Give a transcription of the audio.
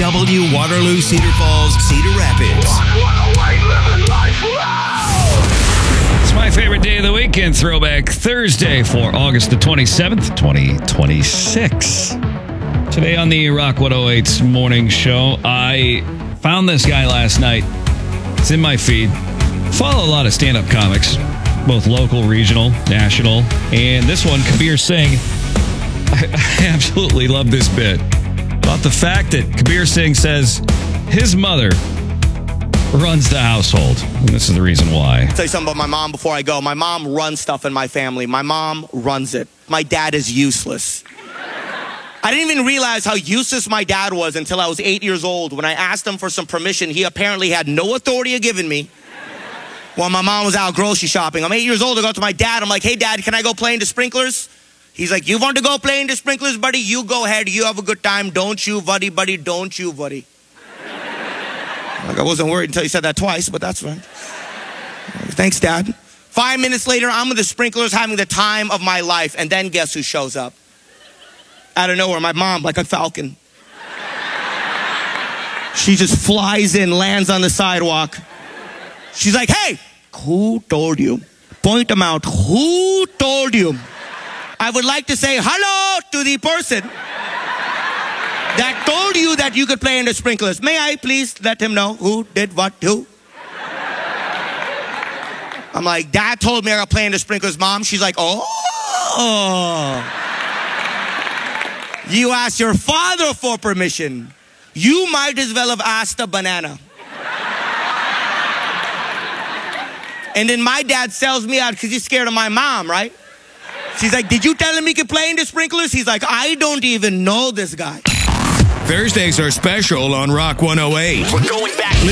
KBW, Waterloo, Cedar Falls, Cedar Rapids. It's my favorite day of the weekend, Throwback Thursday for August the 27th, 2026. Today on the Rock 108's morning show, I found this guy last night. It's in my feed. Follow a lot of stand-up comics, both local, regional, national, and this one, Kabir Singh. I absolutely love this bit about the fact that Kabir Singh says his mother runs the household. And this is the reason why. I'll tell you something about my mom before I go. My mom runs stuff in my family. My mom runs it. My dad is useless. I didn't even realize how useless my dad was until I was 8 years old. When I asked him for some permission, he apparently had no authority of giving me while my mom was out grocery shopping. I'm 8 years old. I go to my dad. I'm like, hey, Dad, can I go play in the sprinklers? He's like, you want to go play in the sprinklers, buddy? You go ahead. You have a good time. Don't you, buddy? Don't you, buddy? Like, I wasn't worried until he said that twice, but that's fine. Thanks, Dad. 5 minutes later, I'm with the sprinklers having the time of my life. And then guess who shows up? Out of nowhere, my mom, like a falcon. She just flies in, lands on the sidewalk. She's like, hey, who told you? Point them out. Who told you? I would like to say hello to the person that told you that you could play in the sprinklers. May I please let him know who did what, who? I'm like, Dad told me I could play in the sprinklers, Mom. She's like, oh. You asked your father for permission. You might as well have asked a banana. And then my dad sells me out because he's scared of my mom, right? She's like, did you tell him he could play in the sprinklers? He's like, I don't even know this guy. Thursdays are special on Rock 108. We're going back.